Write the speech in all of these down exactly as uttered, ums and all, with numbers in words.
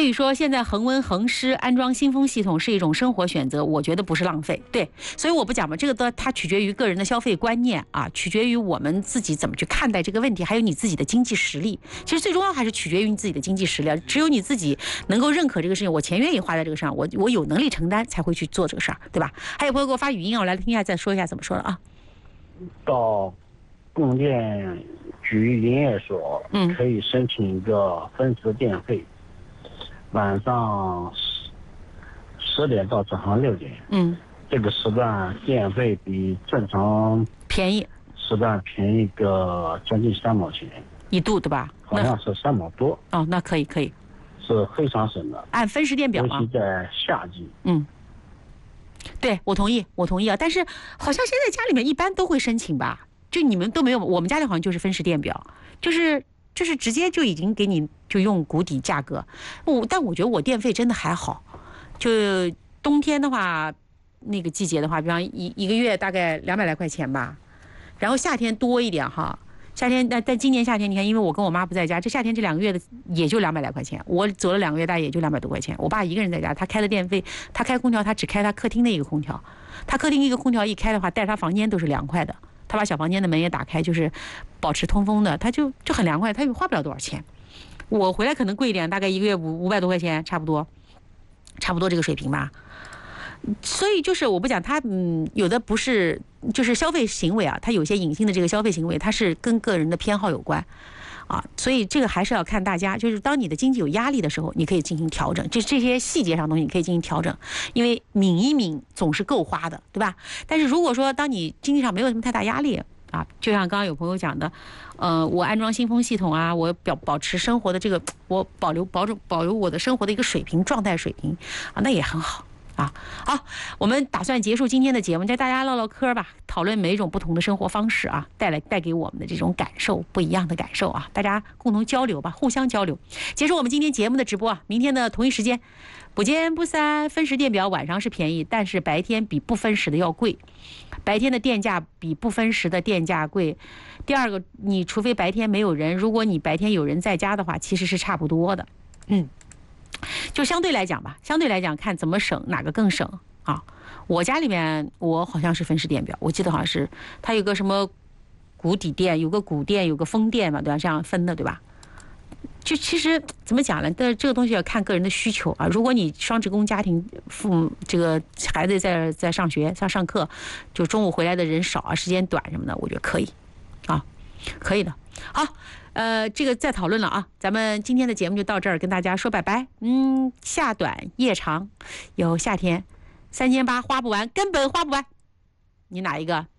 以说现在恒温恒湿安装新风系统是一种生活选择，我觉得不是浪费。对，所以我不讲嘛，这个的它取决于个人的消费观念啊，取决于我们自己怎么去看待这个问题，还有你自己的经济实力。其实最重要还是取决于你自己的经济实力，只有你自己能够认可这个事情，我钱愿意花在这个上，我我有能力承担才会去做这个事儿，对吧？还有朋友给我发语音啊，我来听一下，再说一下怎么说了啊。 到供电局营业所， 嗯， 可以申请一个分时电费，晚上十点到早上六点， 嗯， 这个时段电费比正常便宜时段便宜个将近三毛钱一度，对吧？ 好像是三毛多。 哦，那可以可以， 是非常省的， 按分时电表嘛， 尤其在夏季。 嗯，对，我同意，我同意啊。但是好像现在家里面一般都会申请吧？就你们都没有，我们家里好像就是分时电表，就是就是直接就已经给你就用谷底价格。我但我觉得我电费真的还好，就冬天的话，那个季节的话，比方一一个月大概两百来块钱吧，然后夏天多一点哈。夏天，但但今年夏天，你看，因为我跟我妈不在家，这夏天这两个月的也就两百来块钱，我走了两个月大也就两百多块钱。我爸一个人在家，他开的电费，他开空调，他只开他客厅的一个空调，他客厅一个空调一开的话，带他房间都是凉快的，他把小房间的门也打开，就是保持通风的，他就就很凉快，他又花不了多少钱。我回来可能贵一点，大概一个月五五百多块钱，差不多，差不多这个水平吧。所以就是我不讲他，嗯，有的不是就是消费行为啊，他有些隐性的这个消费行为，它是跟个人的偏好有关，啊，所以这个还是要看大家，就是当你的经济有压力的时候，你可以进行调整，这这些细节上的东西你可以进行调整，因为抿一抿总是够花的，对吧？但是如果说当你经济上没有什么太大压力啊，就像刚刚有朋友讲的，呃，我安装新风系统啊，我表保持生活的这个，我保留保证保留我的生活的一个水平状态水平啊，那也很好。啊，好，我们打算结束今天的节目，带大家唠唠嗑吧，讨论每一种不同的生活方式啊，带来带给我们的这种感受，不一样的感受啊，大家共同交流吧，互相交流。结束我们今天节目的直播啊，明天的同一时间不见不散。分时电表晚上是便宜，但是白天比不分时的要贵，白天的电价比不分时的电价贵。第二个，你除非白天没有人，如果你白天有人在家的话，其实是差不多的，嗯。就相对来讲吧，相对来讲看怎么省，哪个更省啊？我家里面我好像是分时电表，我记得好像是它有个什么谷底电，有个谷电，有个风电嘛，对吧？这样分的，对吧？就其实怎么讲呢？但这个东西要看个人的需求啊。如果你双职工家庭，父母这个孩子在在上学、在上课，就中午回来的人少啊，时间短什么的，我觉得可以啊，可以的。好。呃，这个再讨论了啊，咱们今天的节目就到这儿，跟大家说拜拜。嗯，夏短夜长，有夏天，三千八花不完，根本花不完。你哪一个？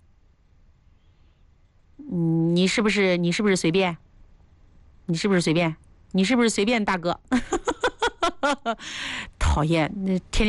嗯，你是不是你是不是随便？你是不是随便？你是不是随便大哥？讨厌，那天天。